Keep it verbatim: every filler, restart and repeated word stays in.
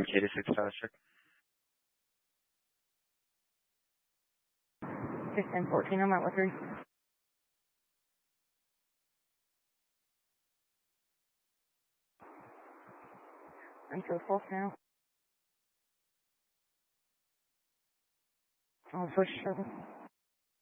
K to six Star Trek. six ten fourteen, I'm out with three. I'm to a false now. I'll switch service.